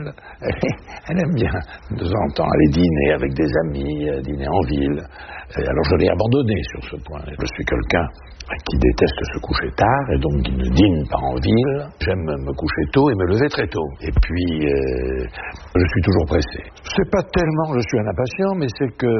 Elle aime bien, de temps en temps, aller dîner avec des amis, dîner en ville. Alors je l'ai abandonné sur ce point. Je suis quelqu'un qui déteste se coucher tard et donc qui ne dîne pas en ville. J'aime me coucher tôt et me lever très tôt. Et puis, je suis toujours pressé. C'est pas tellement je suis un impatient, mais c'est que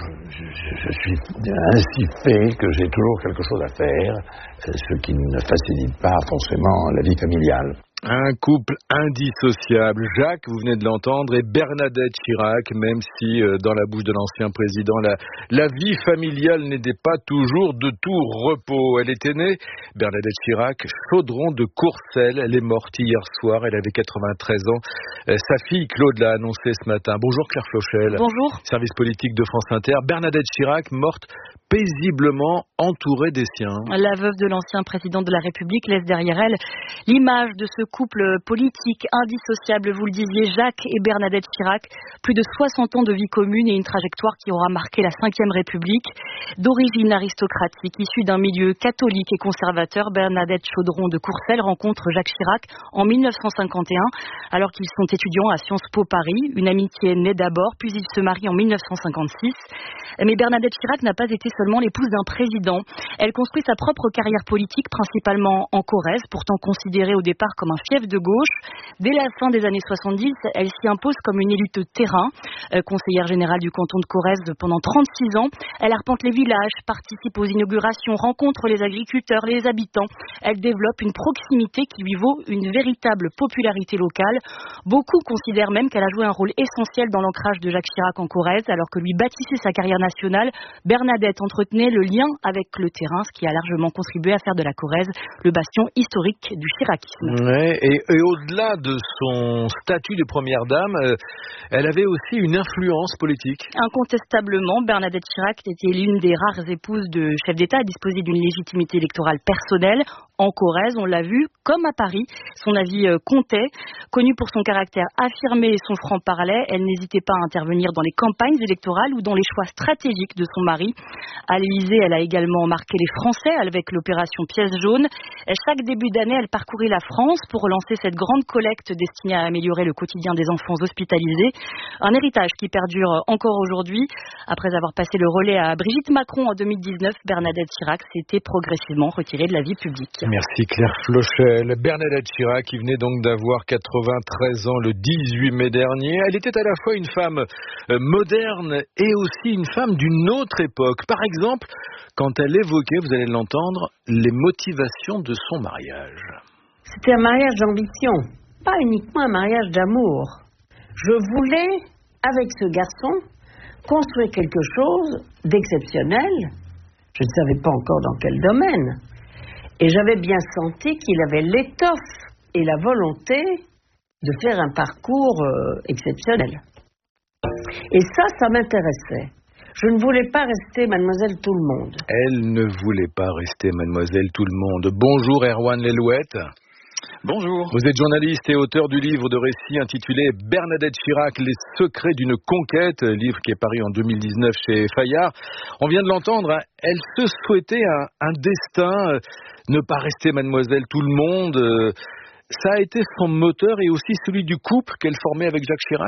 je suis ainsi fait que j'ai toujours quelque chose à faire, ce qui ne facilite pas forcément la vie familiale. Un couple indissociable. Jacques, vous venez de l'entendre, et Bernadette Chirac, même si dans la bouche de l'ancien président, la vie familiale n'était pas toujours de tout repos. Elle était née, Bernadette Chirac, Chaudron de Courcelles. Elle est morte hier soir, elle avait 93 ans. Sa fille Claude l'a annoncé ce matin. Bonjour Claire Flochel. Bonjour. Service politique de France Inter. Bernadette Chirac, morte paisiblement entourée des siens. La veuve de l'ancien président de la République laisse derrière elle l'image de ce couple politique indissociable, vous le disiez, Jacques et Bernadette Chirac. Plus de 60 ans de vie commune et une trajectoire qui aura marqué la Ve République. D'origine aristocratique, issue d'un milieu catholique et conservateur, Bernadette Chaudron de Courcelles rencontre Jacques Chirac en 1951, alors qu'ils sont étudiants à Sciences Po Paris. Une amitié naît d'abord, puis ils se marient en 1956. Mais Bernadette Chirac n'a pas été seulement l'épouse d'un président. Elle construit sa propre carrière politique, principalement en Corrèze, pourtant considérée au départ comme un fief de gauche. Dès la fin des années 70, elle s'y impose comme une élue de terrain. Conseillère générale du canton de Corrèze pendant 36 ans, elle arpente les villages, participe aux inaugurations, rencontre les agriculteurs, les habitants. Elle développe une proximité qui lui vaut une véritable popularité locale. Beaucoup considèrent même qu'elle a joué un rôle essentiel dans l'ancrage de Jacques Chirac en Corrèze, alors que lui bâtissait sa carrière nationale. Bernadette entretenait le lien avec le terrain, ce qui a largement contribué à faire de la Corrèze le bastion historique du chiracisme. Ouais, et au-delà de son statut de première dame, elle avait aussi une influence politique. Incontestablement, Bernadette Chirac était l'une des rares épouses de chefs d'État à disposer d'une légitimité électorale personnelle. En Corrèze, on l'a vu, comme à Paris, son avis comptait. Connue pour son caractère affirmé et son franc-parler, elle n'hésitait pas à intervenir dans les campagnes électorales ou dans les choix stratégiques de son mari. À l'Élysée, elle a également marqué les Français avec l'opération Pièce jaune. Chaque début d'année, elle parcourait la France pour relancer cette grande collecte destinée à améliorer le quotidien des enfants hospitalisés. Un héritage qui perdure encore aujourd'hui. Après avoir passé le relais à Brigitte Macron en 2019, Bernadette Chirac s'était progressivement retirée de la vie publique. Merci Claire Flochel. Bernadette Chirac qui venait donc d'avoir 93 ans le 18 mai dernier. Elle était à la fois une femme moderne et aussi une femme d'une autre époque. Par exemple, quand elle évoquait, vous allez l'entendre, les motivations de son mariage. C'était un mariage d'ambition, pas uniquement un mariage d'amour. Je voulais, avec ce garçon, construire quelque chose d'exceptionnel. Je ne savais pas encore dans quel domaine. Et j'avais bien senti qu'il avait l'étoffe et la volonté de faire un parcours exceptionnel. Et ça m'intéressait. Je ne voulais pas rester mademoiselle tout le monde. Elle ne voulait pas rester mademoiselle tout le monde. Bonjour Erwan Lelouette. Bonjour. Vous êtes journaliste et auteur du livre de récits intitulé Bernadette Chirac, les secrets d'une conquête, livre qui est paru en 2019 chez Fayard. On vient de l'entendre, hein, elle se souhaitait un destin, ne pas rester mademoiselle tout le monde. Ça a été son moteur et aussi celui du couple qu'elle formait avec Jacques Chirac ?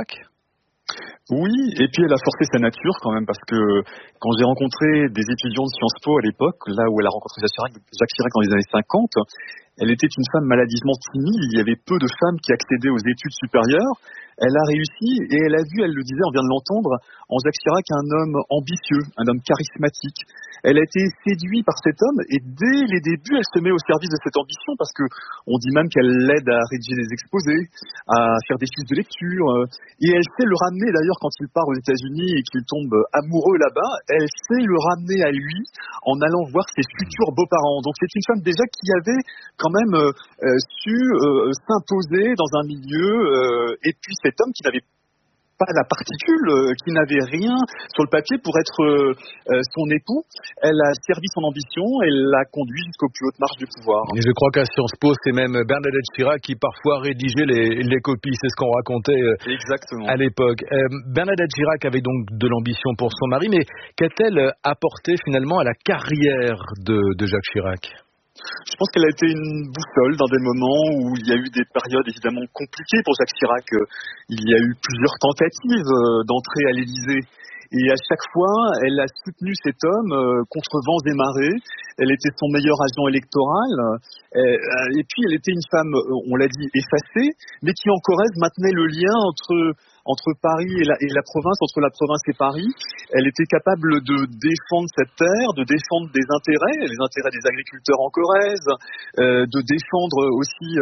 Oui, et puis elle a forcé sa nature quand même, parce que quand j'ai rencontré des étudiants de Sciences Po à l'époque, là où elle a rencontré Jacques Chirac dans les années 50, elle était une femme maladivement timide, il y avait peu de femmes qui accédaient aux études supérieures. Elle a réussi et elle a vu, elle le disait, on vient de l'entendre, en Jacques Chirac un homme ambitieux, un homme charismatique. Elle a été séduite par cet homme et dès les débuts, elle se met au service de cette ambition parce que on dit même qu'elle l'aide à rédiger des exposés, à faire des fiches de lecture et elle sait le ramener d'ailleurs quand il part aux États-Unis et qu'il tombe amoureux là-bas, elle sait le ramener à lui en allant voir ses futurs beaux-parents. Donc c'est une femme déjà qui avait quand même su s'imposer dans un milieu et puis cet homme qui n'avait pas la particule, qui n'avait rien sur le papier pour être son époux. Elle a servi son ambition et l'a conduit jusqu'aux plus hautes marches du pouvoir. Et je crois qu'à Sciences Po, c'est même Bernadette Chirac qui parfois rédigeait les copies. C'est ce qu'on racontait Exactement. À l'époque. Bernadette Chirac avait donc de l'ambition pour son mari, mais qu'a-t-elle apporté finalement à la carrière de Jacques Chirac ? Je pense qu'elle a été une boussole dans des moments où il y a eu des périodes évidemment compliquées pour Jacques Chirac. Il y a eu plusieurs tentatives d'entrer à l'Élysée. Et à chaque fois, elle a soutenu cet homme contre vents et marées. Elle était son meilleur agent électoral. Et puis, elle était une femme, on l'a dit, effacée, mais qui en Corrèze maintenait le lien entre Paris et la province, entre la province et Paris. Elle était capable de défendre cette terre, de défendre des intérêts, les intérêts des agriculteurs en Corrèze, de défendre aussi,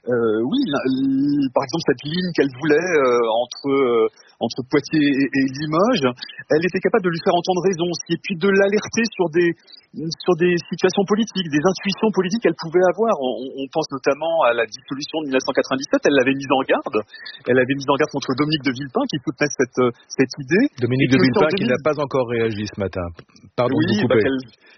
par exemple, cette ligne qu'elle voulait entre Poitiers et Limoges. Elle était capable de lui faire entendre raison aussi, et puis de l'alerter sur des situations politiques, des intuitions politiques qu'elle pouvait avoir. On pense notamment à la dissolution de 1997. Elle l'avait mise en garde. Elle avait mis en garde contre Dominique de Villepin qui soutenait cette idée. Dominique de Villepin qui n'a pas encore réagi ce matin. Pardon de vous couper.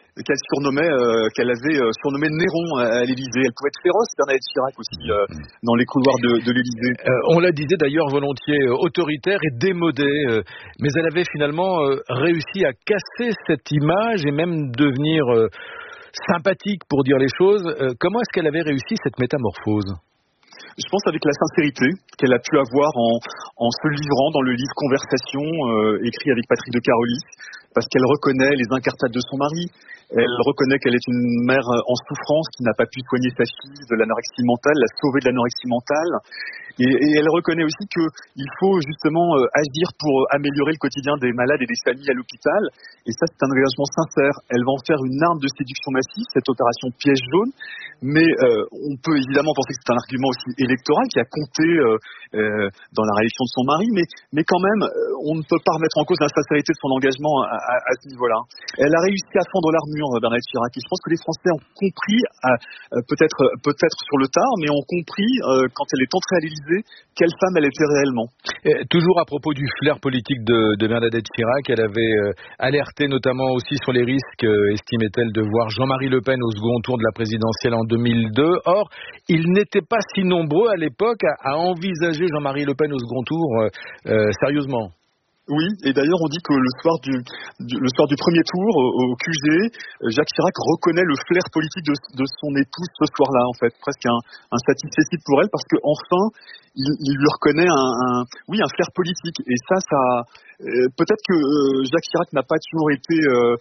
Qu'elle avait surnommé Néron à l'Élysée. Elle pouvait être féroce, Bernadette Chirac aussi, dans les couloirs de l'Élysée. On la disait d'ailleurs volontiers autoritaire et démodée, mais elle avait finalement réussi à casser cette image et même devenir sympathique pour dire les choses. Comment est-ce qu'elle avait réussi cette métamorphose ? Je pense avec la sincérité qu'elle a pu avoir en se livrant dans le livre Conversation écrit avec Patrick de Carolis, parce qu'elle reconnaît les incartades de son mari. Elle reconnaît qu'elle est une mère en souffrance qui n'a pas pu soigner sa fille de l'anorexie mentale, la sauver de l'anorexie mentale. Et elle reconnaît aussi qu'il faut justement agir pour améliorer le quotidien des malades et des familles à l'hôpital. Et ça, c'est un engagement sincère. Elle va en faire une arme de séduction massive, cette opération piège jaune. Mais on peut évidemment penser que c'est un argument aussi électoral qui a compté dans la réélection de son mari. Mais quand même, on ne peut pas remettre en cause la sincérité de son engagement à ce niveau-là. Elle a réussi à fendre l'armure, Bernadette Chirac. Et je pense que les Français ont compris, peut-être sur le tard, mais ont compris quand elle est entrée à l'Élysée, quelle femme elle était réellement. Toujours à propos du flair politique de Bernadette Chirac, elle avait alerté notamment aussi sur les risques, estimait-elle, de voir Jean-Marie Le Pen au second tour de la présidentielle en 2002. Or, ils n'étaient pas si nombreux à l'époque à envisager Jean-Marie Le Pen au second tour sérieusement. Oui, et d'ailleurs on dit que le soir du premier tour au QG, Jacques Chirac reconnaît le flair politique de son épouse ce soir-là, en fait, presque un satisfecit pour elle, parce que enfin il lui reconnaît un flair politique. Et ça peut-être que Jacques Chirac n'a pas toujours été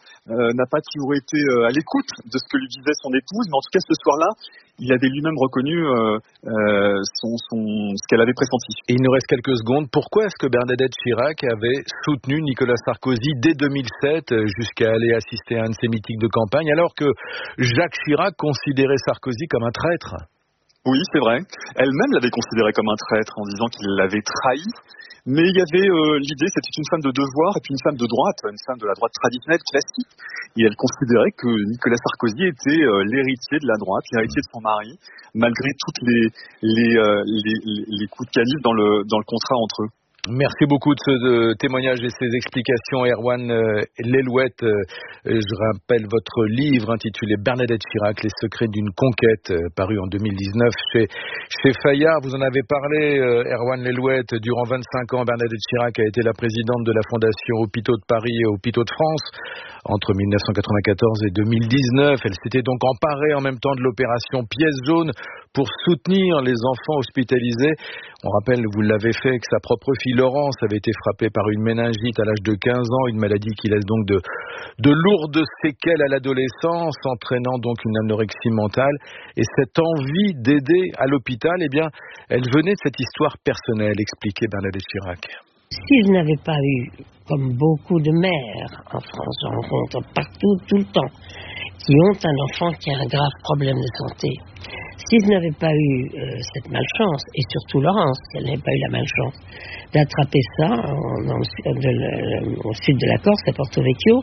à l'écoute de ce que lui disait son épouse, mais en tout cas ce soir-là, il avait lui-même reconnu ce qu'elle avait pressenti. Et il nous reste quelques secondes. Pourquoi est-ce que Bernadette Chirac avait soutenu Nicolas Sarkozy dès 2007 jusqu'à aller assister à un de ses meetings de campagne, alors que Jacques Chirac considérait Sarkozy comme un traître ? Oui, c'est vrai. Elle-même l'avait considéré comme un traître en disant qu'il l'avait trahi. Mais il y avait l'idée, c'était une femme de devoir et puis une femme de droite, une femme de la droite traditionnelle, classique. Et elle considérait que Nicolas Sarkozy était l'héritier de la droite, l'héritier de son mari, malgré toutes les coups de canif dans le contrat entre eux. Merci beaucoup de ce témoignage et ces explications, Erwan Lelouet. Je rappelle votre livre intitulé Bernadette Chirac, les secrets d'une conquête, paru en 2019 chez Fayard. Vous en avez parlé, Erwan Lelouet. Durant 25 ans, Bernadette Chirac a été la présidente de la Fondation Hôpitaux de Paris et Hôpitaux de France. Entre 1994 et 2019, elle s'était donc emparée en même temps de l'opération Pièce jaune pour soutenir les enfants hospitalisés. On rappelle, vous l'avez fait, que sa propre fille Laurence avait été frappée par une méningite à l'âge de 15 ans, une maladie qui laisse donc de lourdes séquelles à l'adolescence, entraînant donc une anorexie mentale. Et cette envie d'aider à l'hôpital, eh bien, elle venait de cette histoire personnelle, expliquait Bernadette Chirac. Si je n'avais pas eu, comme beaucoup de mères en France, j'en rencontre partout, tout le temps, qui ont un enfant qui a un grave problème de santé, si je n'avais pas eu cette malchance, et surtout Laurence, elle n'avait pas eu la malchance, d'attraper ça au sud de la Corse, à Porto Vecchio,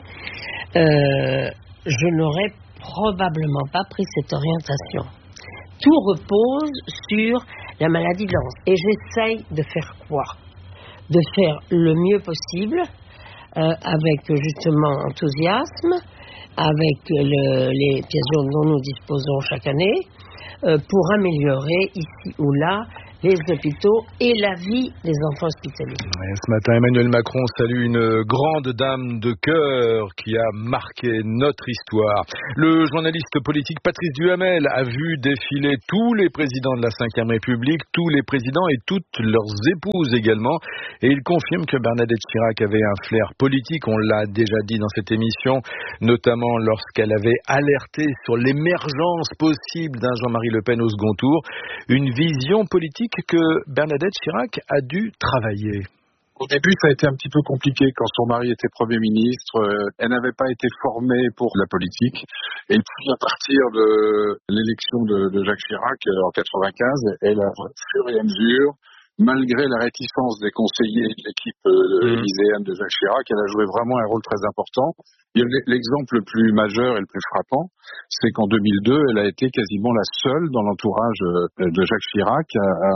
je n'aurais probablement pas pris cette orientation. Tout repose sur la maladie de Laurence. Et j'essaye de faire quoi ? De faire le mieux possible, avec justement enthousiasme, avec les pièces jaunes dont nous disposons chaque année, pour améliorer ici ou là les hôpitaux et la vie des enfants hospitaliers. Ce matin, Emmanuel Macron salue une grande dame de cœur qui a marqué notre histoire. Le journaliste politique Patrice Duhamel a vu défiler tous les présidents de la Ve République, tous les présidents et toutes leurs épouses également. Et il confirme que Bernadette Chirac avait un flair politique, on l'a déjà dit dans cette émission, notamment lorsqu'elle avait alerté sur l'émergence possible d'un Jean-Marie Le Pen au second tour. Une vision politique que Bernadette Chirac a dû travailler. Au début, ça a été un petit peu compliqué quand son mari était Premier ministre. Elle n'avait pas été formée pour la politique. Et puis, à partir de l'élection de Jacques Chirac en 95, elle a, au fur et à mesure, malgré la réticence des conseillers de l'équipe élyséenne de Jacques Chirac, elle a joué vraiment un rôle très important. Et l'exemple le plus majeur et le plus frappant, c'est qu'en 2002, elle a été quasiment la seule dans l'entourage de Jacques Chirac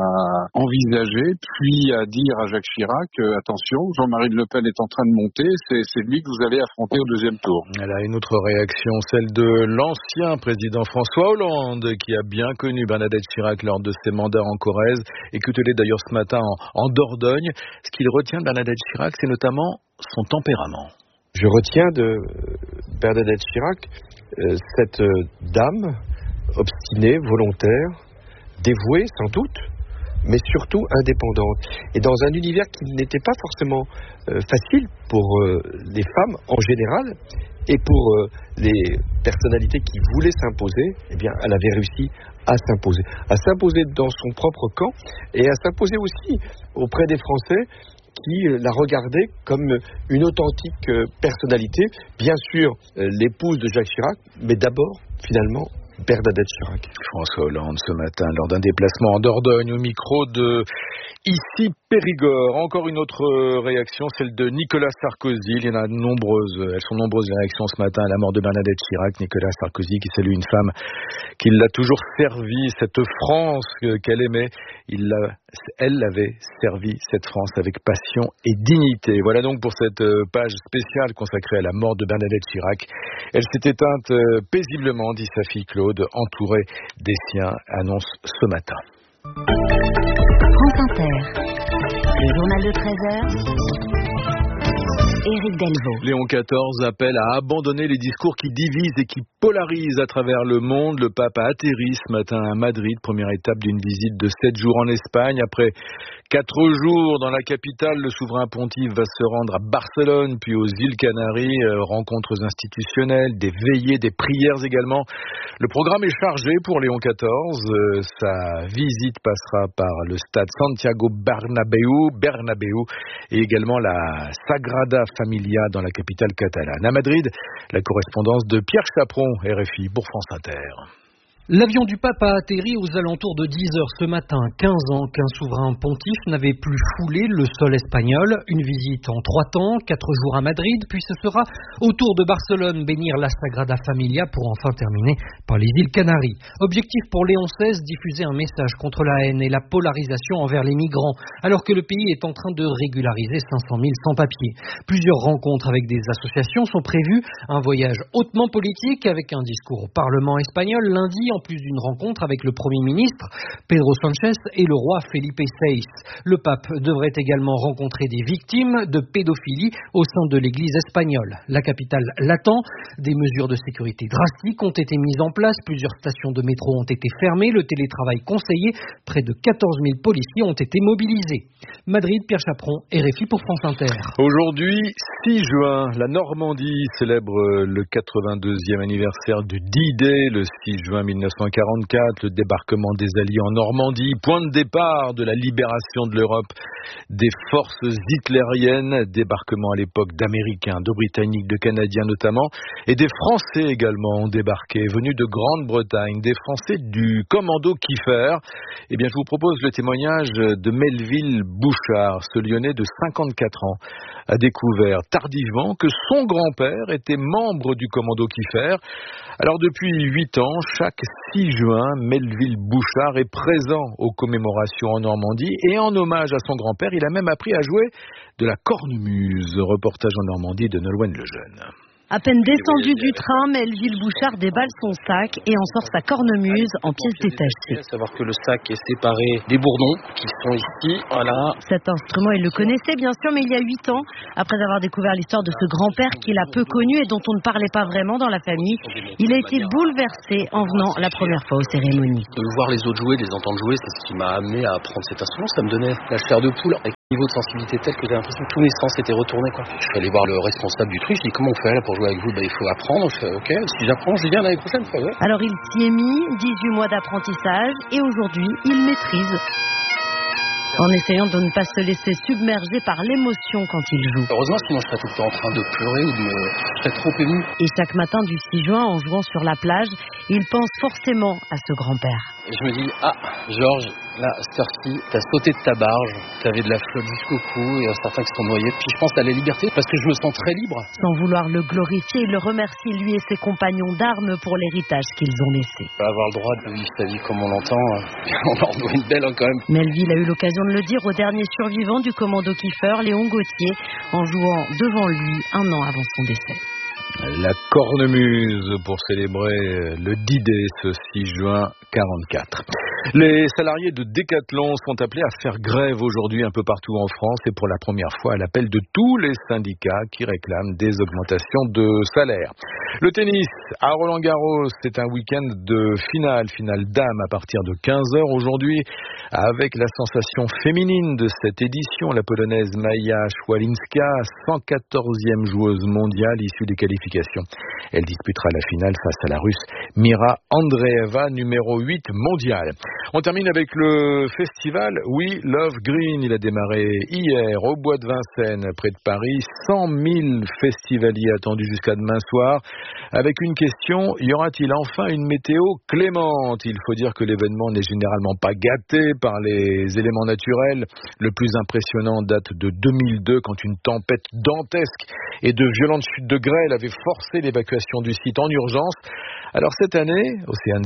à envisager, puis à dire à Jacques Chirac, attention, Jean-Marie Le Pen est en train de monter, c'est lui que vous allez affronter au deuxième tour. Elle a une autre réaction, celle de l'ancien président François Hollande, qui a bien connu Bernadette Chirac lors de ses mandats en Corrèze. Écoutez-les d'ailleurs ce matin en Dordogne. Ce qu'il retient de Bernadette Chirac, c'est notamment son tempérament. Je retiens de Bernadette Chirac cette dame obstinée, volontaire, dévouée sans doute, mais surtout indépendante. Et dans un univers qui n'était pas forcément facile pour les femmes en général, et pour les personnalités qui voulaient s'imposer, eh bien, elle avait réussi à s'imposer dans son propre camp, et à s'imposer aussi auprès des Français, qui la regardait comme une authentique personnalité, bien sûr l'épouse de Jacques Chirac, mais d'abord, finalement, Bernadette Chirac. François Hollande ce matin lors d'un déplacement en Dordogne au micro de Ici Périgord. Encore une autre réaction, celle de Nicolas Sarkozy. Il y en a nombreuses, elles sont nombreuses les réactions ce matin à la mort de Bernadette Chirac. Nicolas Sarkozy qui salue une femme qui l'a toujours servi, cette France qu'elle aimait. Elle l'avait servi, cette France, avec passion et dignité. Voilà donc pour cette page spéciale consacrée à la mort de Bernadette Chirac. Elle s'est éteinte paisiblement, dit sa fille Claude, entourée des siens, annonce ce matin. France Inter, le journal de 13h. Éric Delvaux. Léon XIV appelle à abandonner les discours qui divisent et qui polarisent à travers le monde. Le pape a atterri ce matin à Madrid, première étape d'une visite de 7 jours en Espagne. Après 4 jours dans la capitale, le souverain pontife va se rendre à Barcelone, puis aux îles Canaries, rencontres institutionnelles, des veillées, des prières également. Le programme est chargé pour Léon XIV. Sa visite passera par le stade Santiago Bernabéu et également la Sagrada Familia dans la capitale catalane. À Madrid, la correspondance de Pierre Chaperon, RFI pour France Inter. L'avion du pape a atterri aux alentours de 10h ce matin. 15 ans qu'un souverain pontife n'avait plus foulé le sol espagnol. Une visite en 3 temps, 4 jours à Madrid, puis ce sera au tour de Barcelone bénir la Sagrada Familia pour enfin terminer par les îles Canaries. Objectif pour Léon XVI, diffuser un message contre la haine et la polarisation envers les migrants, alors que le pays est en train de régulariser 500 000 sans-papiers. Plusieurs rencontres avec des associations sont prévues. Un voyage hautement politique avec un discours au Parlement espagnol lundi, en plus d'une rencontre avec le Premier ministre Pedro Sánchez et le roi Felipe VI. Le pape devrait également rencontrer des victimes de pédophilie au sein de l'Église espagnole. La capitale l'attend. Des mesures de sécurité drastiques ont été mises en place. Plusieurs stations de métro ont été fermées. Le télétravail conseillé. Près de 14 000 policiers ont été mobilisés. Madrid, Pierre Chaperon, RFI pour France Inter. Aujourd'hui, 6 juin, la Normandie célèbre le 82e anniversaire du D-Day, le 6 juin 1944, le débarquement des Alliés en Normandie, point de départ de la libération de l'Europe des forces hitlériennes, débarquement à l'époque d'Américains, de Britanniques, de Canadiens notamment, et des Français également ont débarqué, venus de Grande-Bretagne, des Français du commando Kiefer. Eh bien, je vous propose le témoignage de Melville Bouchard, ce Lyonnais de 54 ans, a découvert tardivement que son grand-père était membre du commando Kiefer. Alors depuis 8 ans, chaque 6 juin, Melville Bouchard est présent aux commémorations en Normandie et en hommage à son grand-père, il a même appris à jouer de la cornemuse. Reportage en Normandie de Nolwenn Lejeune. À peine descendue du train, Melville Bouchard déballe son sac et en sort sa cornemuse en pièces détachées. À savoir que le sac est séparé des bourdons qui sont ici, voilà. Cet instrument, il le connaissait bien sûr, mais il y a 8 ans, après avoir découvert l'histoire de ce grand-père qu'il a peu connu et dont on ne parlait pas vraiment dans la famille, il a été bouleversé en venant la première fois aux cérémonies. De voir les autres jouer, de les entendre jouer, c'est ce qui m'a amené à apprendre cet instrument. Ça me donnait la chair de poule. Avec un niveau de sensibilité tel que j'ai l'impression que tous mes sens étaient retournés, quoi. Je suis allé voir le responsable du truc, je dis comment on fait là pour jouer avec vous? Il faut apprendre. Je fais ok, si j'apprends, je viens l'année prochaine. Ouais. Alors il s'y est mis, 18 mois d'apprentissage et aujourd'hui il maîtrise. En essayant de ne pas se laisser submerger par l'émotion quand il joue. Heureusement, sinon je serais tout le temps en train de pleurer ou je serais trop ému. Et chaque matin du 6 juin, en jouant sur la plage, il pense forcément à ce grand-père. Et je me dis, Georges, là, cette heure-ci, t'as sauté de ta barge, t'avais de la flotte jusqu'au cou, et il y a certains qui sont noyés. Puis je pense à la liberté, parce que je me sens très libre. Sans vouloir le glorifier, il le remercie, lui et ses compagnons d'armes, pour l'héritage qu'ils ont laissé. Avoir le droit de vivre sa vie comme on l'entend, on leur doit une belle quand même. Melville a eu l'occasion de le dire au dernier survivant du commando Kiefer, Léon Gauthier, en jouant devant lui 1 an avant son décès. La cornemuse pour célébrer le D-Day ce 6 juin 44. Les salariés de Decathlon sont appelés à faire grève aujourd'hui un peu partout en France et pour la première fois à l'appel de tous les syndicats qui réclament des augmentations de salaire. Le tennis à Roland-Garros, c'est un week-end de finale dame à partir de 15h aujourd'hui avec la sensation féminine de cette édition, la polonaise Maja Szwalinska, 114e joueuse mondiale issue des qualifications. Elle disputera la finale face à la russe Mira Andreeva, numéro 8 mondiale. On termine avec le festival We Love Green. Il a démarré hier au Bois de Vincennes, près de Paris. 100 000 festivaliers attendus jusqu'à demain soir. Avec une question, y aura-t-il enfin une météo clémente? Il faut dire que l'événement n'est généralement pas gâté par les éléments naturels. Le plus impressionnant date de 2002, quand une tempête dantesque et de violentes chutes de grêle avaient forcé l'évacuation du site en urgence. Alors cette année, Océane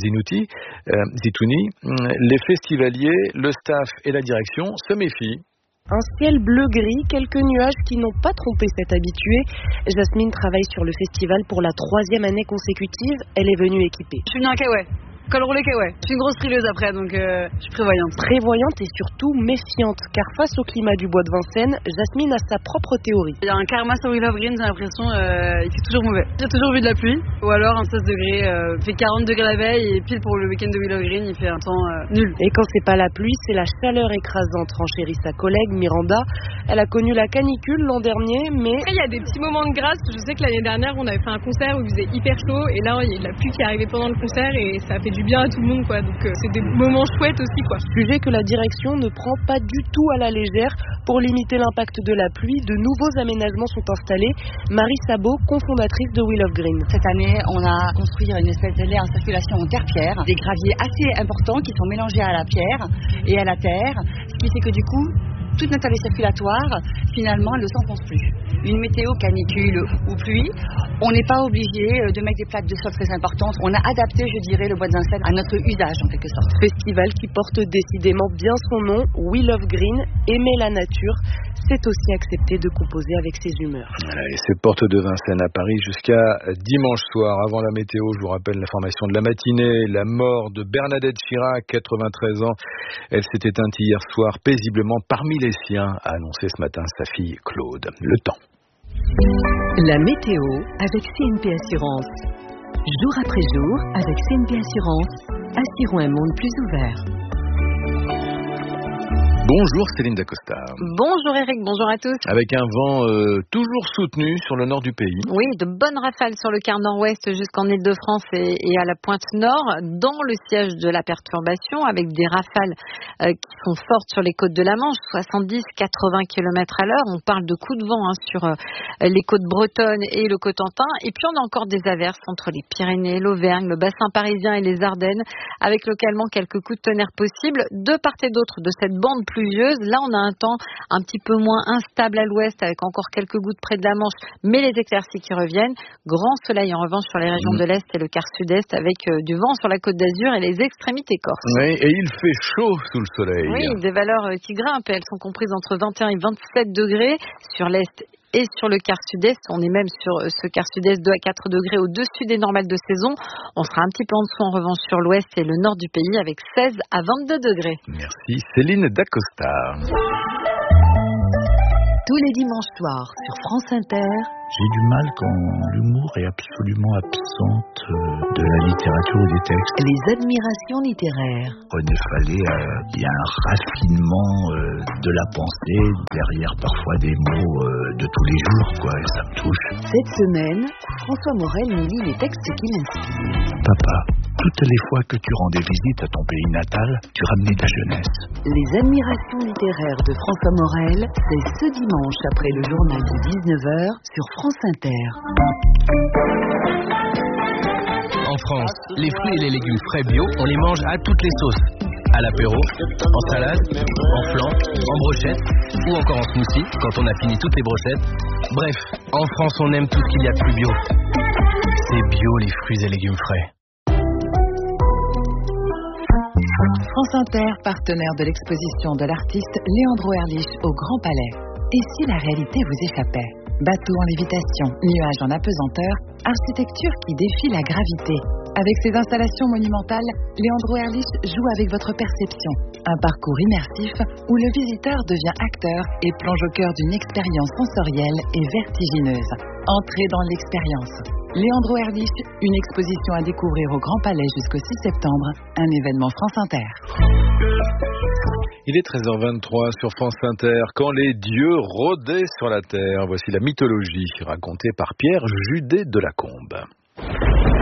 Zitouni, les festivaliers, le staff et la direction se méfient. Un ciel bleu-gris, quelques nuages qui n'ont pas trompé cet habitué. Jasmine travaille sur le festival pour la 3e année consécutive. Elle est venue équipée. Je suis venue en kawaii. Col roulé kawaii. Je suis une grosse frileuse après, donc je suis prévoyante. Prévoyante et surtout méfiante, car face au climat du Bois de Vincennes, Jasmine a sa propre théorie. Il y a un karma sur We Love Green, j'ai l'impression il fait toujours mauvais. J'ai toujours vu de la pluie, ou alors un 16 degrés, il fait 40 degrés la veille, et pile pour le week-end de We Love Green, il fait un temps nul. Et quand c'est pas la pluie, c'est la chaleur écrasante, renchérit sa collègue Miranda. Elle a connu la canicule l'an dernier, mais... Il y a des petits moments de grâce. Je sais que l'année dernière, on avait fait un concert où il faisait hyper chaud, et là, il y a de la pluie qui est arrivée pendant le concert, et ça a fait du bien à tout le monde, quoi. Donc c'est des moments chouettes aussi, quoi. Sujet que la direction ne prend pas du tout à la légère. Pour limiter l'impact de la pluie, de nouveaux aménagements sont installés. Marie Sabot, cofondatrice de We Love Green. Cette année, on a construit une espèce de lait en circulation en terre-pierre, des graviers assez importants qui sont mélangés à la pierre et à la terre, ce qui fait que du coup, toute notre allée circulatoire, finalement, elle ne s'enfonce plus. Une météo canicule ou pluie, on n'est pas obligé de mettre des plaques de sol très importantes. On a adapté, je dirais, le Bois de Vincennes à notre usage, en quelque sorte. Festival qui porte décidément bien son nom, We Love Green, aimer la nature. C'est aussi accepter de composer avec ses humeurs. Voilà, et c'est porte de Vincennes à Paris jusqu'à dimanche soir. Avant la météo, je vous rappelle l'information de la matinée, la mort de Bernadette Chirac, 93 ans. Elle s'est éteinte hier soir paisiblement parmi les siens, a annoncé ce matin sa fille Claude. Le temps. La météo avec CNP Assurance. Jour après jour, avec CNP Assurance, assurons un monde plus ouvert. Bonjour Céline Dacosta. Bonjour Eric, bonjour à tous. Avec un vent toujours soutenu sur le nord du pays. Oui, de bonnes rafales sur le quart nord-ouest jusqu'en Île-de-France et à la pointe nord, dans le siège de la perturbation, avec des rafales qui sont fortes sur les côtes de la Manche, 70-80 km à l'heure. On parle de coups de vent sur les côtes bretonnes et le Cotentin. Et puis on a encore des averses entre les Pyrénées, l'Auvergne, le bassin parisien et les Ardennes, avec localement quelques coups de tonnerre possibles de part et d'autre de cette bande pluvieuse. Là, on a un temps un petit peu moins instable à l'ouest avec encore quelques gouttes près de la Manche, mais les éclaircies qui reviennent. Grand soleil en revanche sur les régions de l'Est et le quart sud-est avec du vent sur la côte d'Azur et les extrémités corses. Oui, et il fait chaud sous le soleil. Oui, des valeurs qui grimpent. Elles sont comprises entre 21 et 27 degrés sur l'Est et sur le quart sud-est. On est même sur ce quart sud-est 2 à 4 degrés au-dessus des normales de saison. On sera un petit peu en dessous en revanche sur l'ouest et le nord du pays avec 16 à 22 degrés. Merci Céline Dacosta. Tous les dimanches soirs sur France Inter. J'ai du mal quand l'humour est absolument absente de la littérature ou des textes. Les admirations littéraires. René Fallet, il y a un raffinement de la pensée derrière parfois des mots de tous les jours, quoi, et ça me touche. Cette semaine, François Morel nous lit les textes qui l'inspirent. Papa, toutes les fois que tu rendais visite à ton pays natal, tu ramenais ta jeunesse. Les admirations littéraires de François Morel, c'est ce dimanche après le journal de 19h sur France Inter. En France, les fruits et les légumes frais bio, on les mange à toutes les sauces. À l'apéro, en salade, en flan, en brochette ou encore en smoothie quand on a fini toutes les brochettes. Bref, en France, on aime tout ce qu'il y a de plus bio. C'est bio les fruits et légumes frais. France Inter, partenaire de l'exposition de l'artiste Léandro Erlich au Grand Palais. Et si la réalité vous échappait? Bateau en lévitation, nuages en apesanteur, architecture qui défie la gravité. Avec ses installations monumentales, Léandro Erlich joue avec votre perception. Un parcours immersif où le visiteur devient acteur et plonge au cœur d'une expérience sensorielle et vertigineuse. Entrez dans l'expérience. Léandro Erlich, une exposition à découvrir au Grand Palais jusqu'au 6 septembre, un événement France Inter. Il est 13h23 sur France Inter. Quand les dieux rôdaient sur la terre, voici la mythologie racontée par Pierre Judet de Lacombe.